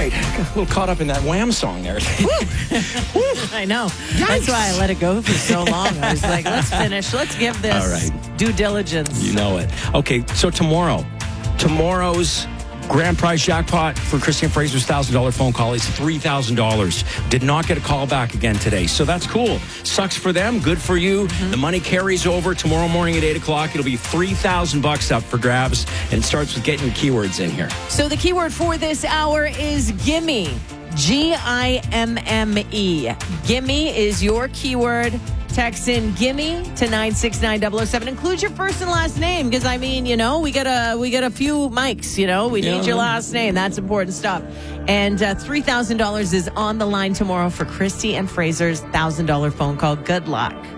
right. Got a little caught up in that Wham song there. I know. That's why I let it go for so long. I was like, let's finish. Let's give this All right. due diligence. You know it. Okay, so tomorrow's grand prize jackpot for Christian Fraser's $1,000 phone call is $3,000. Did not get a call back again today. So that's cool. Sucks for them. Good for you. The money carries over tomorrow morning at 8 o'clock. It'll be $3,000 up for grabs. And it starts with getting keywords in here. So the keyword for this hour is gimme. Gimme. Gimme is your keyword. Text in gimme to 969-007. Include your first and last name because, I mean, you know, we got a few mics, you know. We need your last name. That's important stuff. And $3,000 is on the line tomorrow for Christy and Fraser's $1,000 phone call. Good luck.